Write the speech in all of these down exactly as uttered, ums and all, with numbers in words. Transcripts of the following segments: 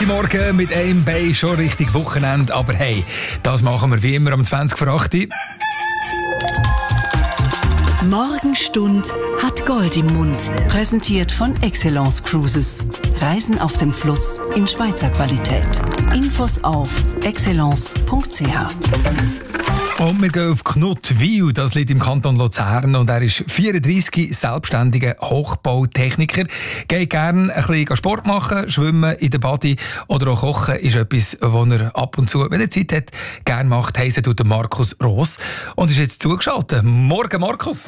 Freitagmorgen mit einem Bein schon richtig Wochenende. Aber hey, das machen wir wie immer am zwanzig vor acht. Morgenstund hat Gold im Mund. Präsentiert von Excellence Cruises. Reisen auf dem Fluss in Schweizer Qualität. Infos auf excellence punkt c h. Und wir gehen auf Knuttwil, das liegt im Kanton Luzern. Und er ist vierunddreissig, selbstständiger Hochbautechniker. Geht gerne ein bisschen Sport machen, schwimmen in der Badi oder auch kochen ist etwas, was er ab und zu, wenn er Zeit hat, gerne macht. Heissen tut Markus Roos und ist jetzt zugeschaltet. Morgen, Markus.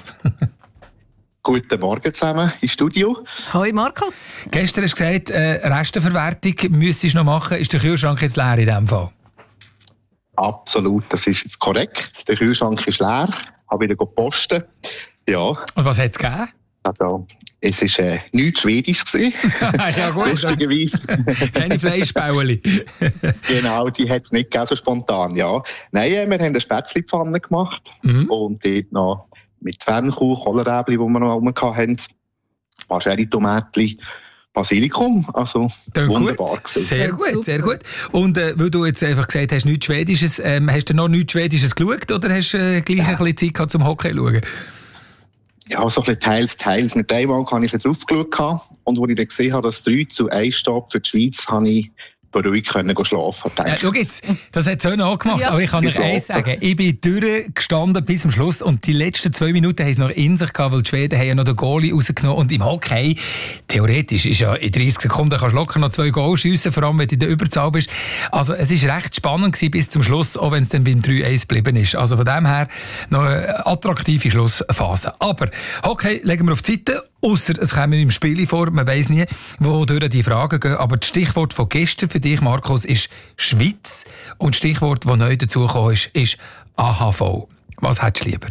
Guten Morgen zusammen im Studio. Hoi Markus. Gestern hast du gesagt, äh, Resteverwertung müsstest du noch machen. Ist der Kühlschrank jetzt leer in diesem Fall? Absolut, das ist jetzt korrekt. Der Kühlschrank ist leer. Ich habe wieder gepostet. Ja. Und was hat es gegeben? Also, es war äh, nichts Schwedisch. Ja gut. Lustigerweise. Keine Fleischbäuerli. Genau, die hat es nicht gegeben, so spontan. Ja. Nein, äh, wir haben eine Spätzlepfanne gemacht. Mhm. Und dort noch mit Fernkuh, Kohlrabi, die wir noch hatten. Wahrscheinlich Tomatli. Basilikum, also Dann wunderbar gut. Sehr gut, super. Sehr gut. Und äh, weil du jetzt einfach gesagt hast, nichts Schwedisches, ähm, hast du noch nichts Schwedisches geschaut oder hast du äh, gleich ein bisschen Zeit gehabt zum Hockey zu schauen? Ja, so ein bisschen teils, teils. Mit einmal habe ich ein bisschen drauf geschaut und als ich dann gesehen habe, dass drei zu eins steht für die Schweiz, habe ich beruhigt können schlafen. Äh, schau jetzt, das hat Söhne auch gemacht, ja. Aber ich kann euch eins sagen, ich bin durchgestanden bis zum Schluss und die letzten zwei Minuten haben es noch in sich gehabt, weil die Schweden haben ja noch den Goalie rausgenommen und im Hockey, theoretisch, ist ja in dreißig Sekunden kannst du locker noch zwei Goals schiessen, vor allem wenn du in der Überzahl bist. Also es war recht spannend gewesen bis zum Schluss, auch wenn es dann beim drei eins geblieben ist. Also von dem her noch eine attraktive Schlussphase. Aber Hockey legen wir auf die Seite. Ausser es kommen im Spiel vor, man weiss nie, wodurch die Fragen gehen. Aber das Stichwort von gestern für dich, Markus, ist Schweiz. Und das Stichwort, das neu dazugekommen ist, ist A H V. Was hättest du lieber?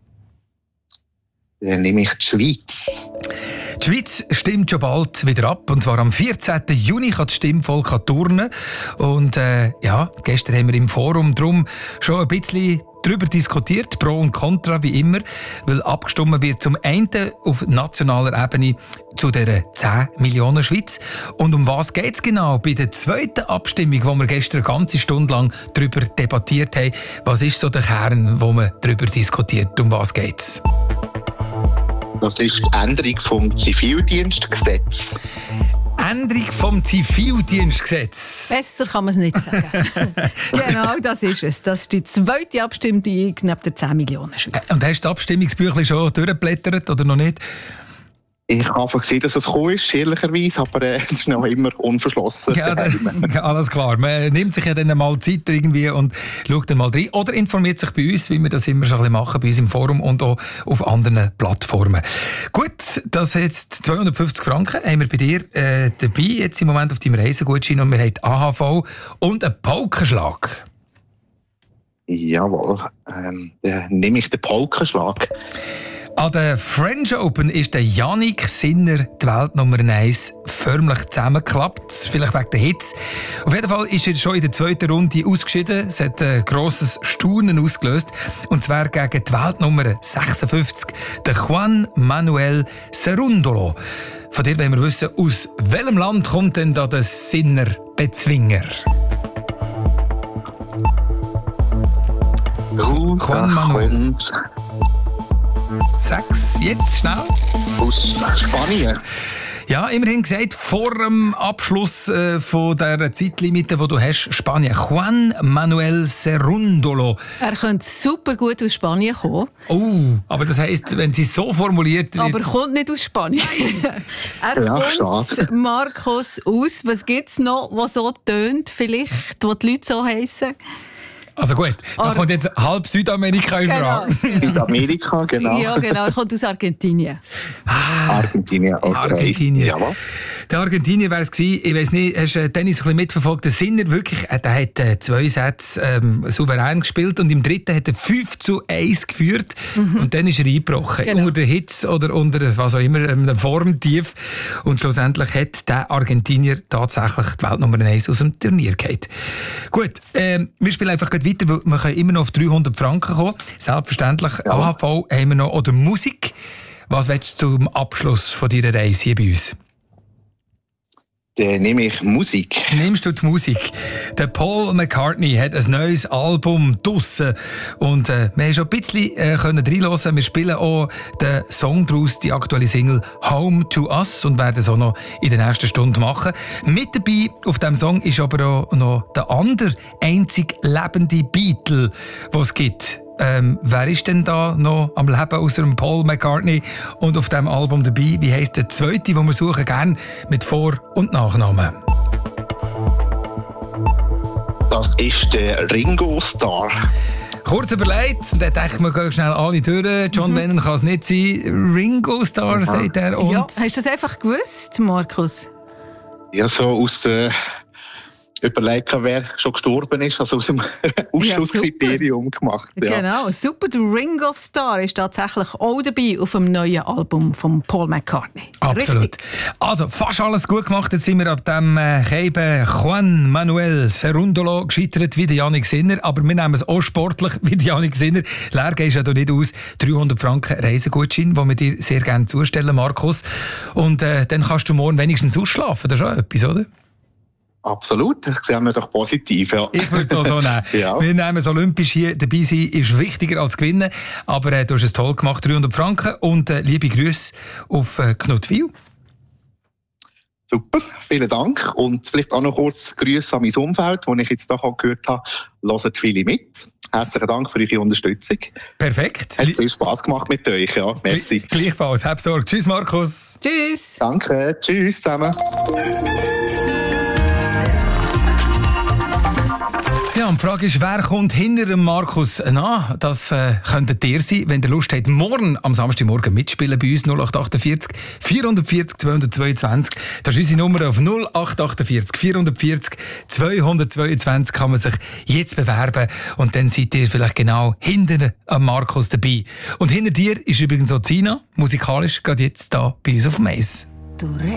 Dann nehme ich die Schweiz. Die Schweiz stimmt schon bald wieder ab. Und zwar am vierzehnten Juni kann das Stimmvolk turnen. Und äh, ja, gestern haben wir im Forum drum schon ein bisschen darüber diskutiert, Pro und Contra wie immer, weil abgestimmt wird zum einen auf nationaler Ebene zu dieser zehn Millionen Schweiz. Und um was geht es genau bei der zweiten Abstimmung, wo wir gestern eine ganze Stunde lang darüber debattiert haben? Was ist so der Kern, wo man darüber diskutiert? Um was geht es? Das ist die Änderung vom Zivildienstgesetz. Änderung vom Zivildienstgesetz. Besser kann man es nicht sagen. Genau, das ist es. Das ist die zweite Abstimmung neben der zehn Millionen Schweiz. Und hast du das Abstimmungsbüchlein schon durchgeblättert oder noch nicht? Ich habe einfach gesehen, dass es gekommen ist, ehrlicherweise, aber äh, es ist noch immer unverschlossen. Ja, ja, alles klar. Man nimmt sich ja dann mal Zeit irgendwie und schaut dann mal rein. Oder informiert sich bei uns, wie wir das immer so ein bisschen machen, bei uns im Forum und auch auf anderen Plattformen. Gut, das jetzt zweihundertfünfzig Franken haben wir bei dir äh, dabei, jetzt im Moment auf deinem Reisegutschein, und wir haben A H V und einen Paukenschlag. Jawohl, ähm, dann nehme ich den Paukenschlag. An der French Open ist der Yannick Sinner die Weltnummer eins förmlich zusammengeklappt, vielleicht wegen der Hitze. Auf jeden Fall ist er schon in der zweiten Runde ausgeschieden. Es hat ein grosses Staunen ausgelöst. Und zwar gegen die Weltnummer sechsundfünfzig, der Juan Manuel Cerúndolo. Von dir wollen wir wissen, aus welchem Land kommt denn da der Sinner-Bezwinger? Juan Manuel. Sechs, jetzt schnell. Aus Spanien. Ja, immerhin gesagt, vor dem Abschluss äh, von der Zeitlimite, die du hast, Spanien. Juan Manuel Cerúndolo. Er könnte super gut aus Spanien kommen. Oh, aber das heisst, wenn sie es so formuliert wird... Aber er kommt nicht aus Spanien. Er ja, kommt, stark. Markus, aus. Was gibt es noch, was so tönt, vielleicht, wo die Leute so heissen? Also gut, da Ar- kommt jetzt halb Südamerika in Frage. Genau, genau. Südamerika, genau. Ja, genau, er kommt aus Argentinien. Ah, Argentinien, okay. Argentinien. Jawohl. Der Argentinier wäre es gewesen. Ich weiss nicht, hast du Tennis ein bisschen mitverfolgt? Der Sinner wirklich, der hat äh, zwei Sätze ähm, souverän gespielt und im dritten hat er fünf zu eins geführt mhm. und dann ist er eingebrochen. Genau. Unter der Hitze oder unter was auch immer, einem Formtief. Und schlussendlich hat der Argentinier tatsächlich die Weltnummer eins aus dem Turnier gehabt. Gut, ähm, wir spielen einfach gleich weiter, weil wir können immer noch auf dreihundert Franken kommen. Selbstverständlich, ja. A H V haben wir noch, oder Musik. Was willst du zum Abschluss von deiner Reise hier bei uns? Dann nehme ich Musik. Nimmst du die Musik? Der Paul McCartney hat ein neues Album draussen. Und äh, wir haben schon ein bisschen äh, können reinhören. Wir spielen auch den Song daraus, die aktuelle Single «Home to Us» und werden es auch noch in der nächsten Stunde machen. Mit dabei auf diesem Song ist aber auch noch der andere einzig lebende Beatle, den es gibt. Ähm, wer ist denn da noch am Leben außer dem Paul McCartney und auf diesem Album dabei? Wie heisst der zweite, den wir suchen, gerne mit Vor- und Nachnamen? Das ist der Ringo Starr. Kurz überlegt, dann denkt man, gehen schnell alle durch. John mhm. Lennon kann es nicht sein. Ringo Starr, mhm. sagt er. Und ja, hast du das einfach gewusst, Markus? Ja, so aus der... überlegen, wer schon gestorben ist, also aus dem Ausschlusskriterium ja, gemacht. Ja. Genau, super. Der Ringo Starr ist tatsächlich auch dabei auf dem neuen Album von Paul McCartney. Absolut. Richtig. Also, fast alles gut gemacht. Jetzt sind wir ab dem äh, Keiben Juan Manuel Cerundolo gescheitert wie der Jannik Sinner, aber wir nehmen es auch sportlich wie der Jannik Sinner. Leer gehst ja da nicht aus. dreihundert Franken Reisegutschein, den wir dir sehr gerne zustellen, Markus. Und äh, dann kannst du morgen wenigstens ausschlafen. Das ist schon etwas, oder? Absolut, das sehen wir doch positiv. Ja. Ich würde es auch so nehmen. Ja. Wir nehmen es olympisch hier. Dabei sein ist wichtiger als gewinnen. Aber äh, du hast es toll gemacht, dreihundert Franken. Und äh, liebe Grüße auf äh, Knutwil. Super, vielen Dank. Und vielleicht auch noch kurz Grüße an mein Umfeld, das ich jetzt hier gehört habe. Hören viele mit. Herzlichen Dank für eure Unterstützung. Perfekt. Hat viel Spass gemacht mit euch. Ja. Merci. Gleichfalls. Hab Sorge. Tschüss, Markus. Tschüss. Danke. Tschüss zusammen. Ja, und die Frage ist, wer kommt hinter dem Markus nach? Das äh, könntet ihr sein, wenn ihr Lust habt, morgen am Samstagmorgen mitspielen bei uns. null acht achtundvierzig vierhundertvierzig zweihundertzweiundzwanzig. Das ist unsere Nummer auf null acht achtundvierzig vierhundertvierzig zweihundertzweiundzwanzig. Kann man sich jetzt bewerben und dann seid ihr vielleicht genau hinter dem Markus dabei. Und hinter dir ist übrigens auch Zina, musikalisch, gerade jetzt da bei uns auf dem Eis. Du